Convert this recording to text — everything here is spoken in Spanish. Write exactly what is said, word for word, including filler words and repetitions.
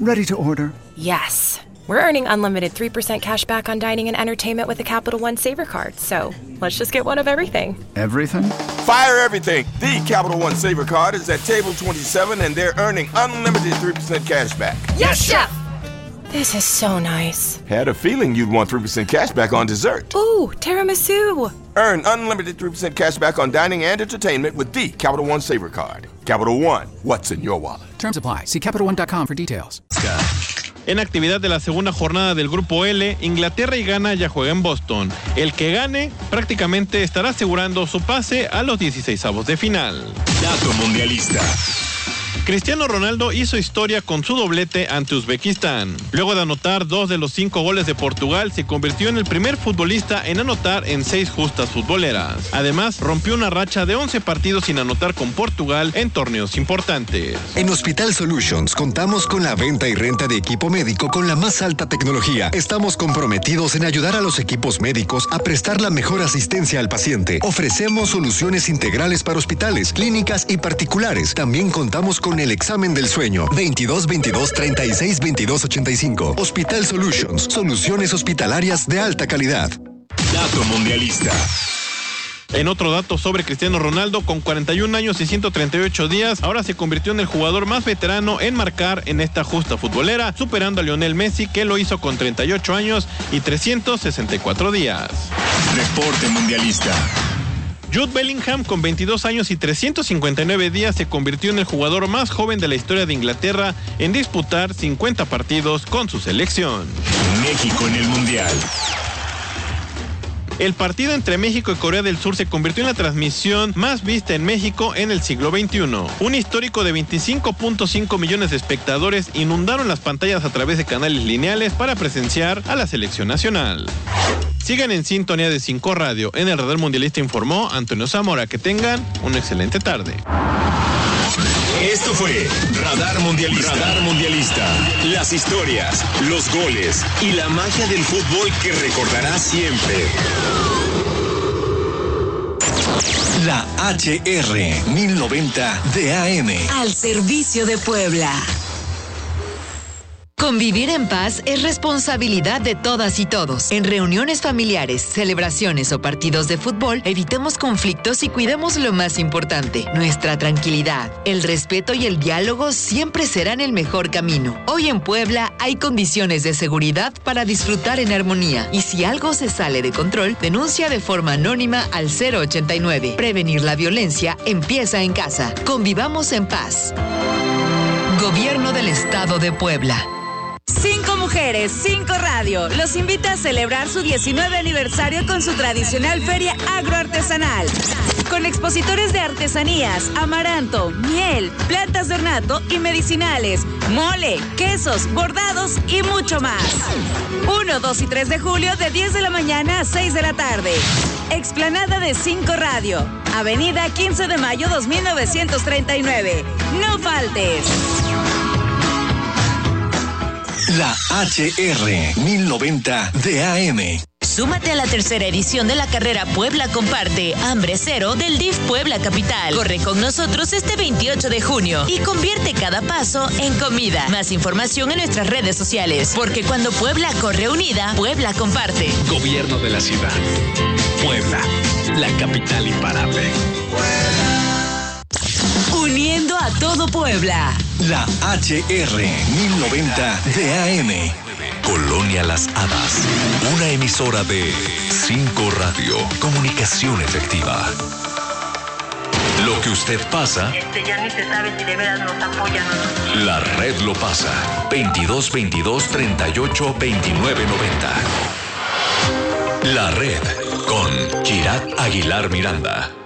Ready to order. Yes. We're earning unlimited three percent cash back on dining and entertainment with the Capital One Saver Card. So let's just get one of everything. Everything? Fire everything. The Capital One Saver Card is at table twenty-seven, and they're earning unlimited three percent cash back. Yes, Chef! This is so nice. Had a feeling you'd want three percent cash back on dessert. Ooh, tiramisu. Earn unlimited three percent cash back on dining and entertainment with the Capital One Saver Card. Capital One, what's in your wallet? Terms apply. See Capital One dot com for details. En actividad de la segunda jornada del Grupo L, Inglaterra y Ghana ya juegan en Boston. El que gane prácticamente estará asegurando su pase a los dieciseisavos de final. Dato mundialista. Cristiano Ronaldo hizo historia con su doblete ante Uzbekistán. Luego de anotar dos de los cinco goles de Portugal, se convirtió en el primer futbolista en anotar en seis justas futboleras. Además, rompió una racha de once partidos sin anotar con Portugal en torneos importantes. En Hospital Solutions contamos con la venta y renta de equipo médico con la más alta tecnología. Estamos comprometidos en ayudar a los equipos médicos a prestar la mejor asistencia al paciente. Ofrecemos soluciones integrales para hospitales, clínicas y particulares. También contamos con el examen del sueño. veintidós veintidós treinta y seis veintidós ochenta y cinco. Hospital Solutions. Soluciones hospitalarias de alta calidad. Dato mundialista. En otro dato sobre Cristiano Ronaldo, con cuarenta y un años y ciento treinta y ocho días, ahora se convirtió en el jugador más veterano en marcar en esta justa futbolera, superando a Lionel Messi, que lo hizo con treinta y ocho años y trescientos sesenta y cuatro días. Reporte mundialista. Jude Bellingham, con veintidós años y trescientos cincuenta y nueve días, se convirtió en el jugador más joven de la historia de Inglaterra en disputar cincuenta partidos con su selección. México en el Mundial. El partido entre México y Corea del Sur se convirtió en la transmisión más vista en México en el siglo veintiuno. Un histórico de veinticinco punto cinco millones de espectadores inundaron las pantallas a través de canales lineales para presenciar a la selección nacional. Sigan en sintonía de cinco Radio. En el Radar Mundialista informó Antonio Zamora. Que tengan una excelente tarde. Esto fue Radar Mundialista. Radar Mundialista. Las historias, los goles y la magia del fútbol que recordarás siempre. La H R mil noventa de A M. Al servicio de Puebla. Convivir en paz es responsabilidad de todas y todos. En reuniones familiares, celebraciones o partidos de fútbol, evitemos conflictos y cuidemos lo más importante, nuestra tranquilidad. El respeto y el diálogo siempre serán el mejor camino. Hoy en Puebla hay condiciones de seguridad para disfrutar en armonía. Y si algo se sale de control, denuncia de forma anónima al cero ochenta y nueve. Prevenir la violencia empieza en casa. Convivamos en paz. Gobierno del Estado de Puebla. Cinco Mujeres, Cinco Radio los invita a celebrar su diecinueve aniversario con su tradicional feria agroartesanal. Con expositores de artesanías, amaranto, miel, plantas de ornato y medicinales, mole, quesos, bordados y mucho más. uno, dos y tres de julio de diez de la mañana a seis de la tarde. Explanada de Cinco Radio, Avenida quince de mayo dos mil novecientos treinta y nueve. No faltes. La H R mil noventa de A M. Súmate a la tercera edición de la carrera Puebla Comparte, Hambre Cero del D I F Puebla Capital. Corre con nosotros este veintiocho de junio y convierte cada paso en comida. Más información en nuestras redes sociales, porque cuando Puebla corre unida, Puebla comparte. Gobierno de la ciudad. Puebla, la capital imparable. Uniendo a todo Puebla. La H R mil noventa de A M. Colonia Las Hadas. Una emisora de cinco Radio. Comunicación efectiva. Lo que usted pasa. Este ya ni se sabe si de veras nos apoyan o no. La red lo pasa. veintidós veintidós treinta y ocho veintinueve noventa. La red con Kirat Aguilar Miranda.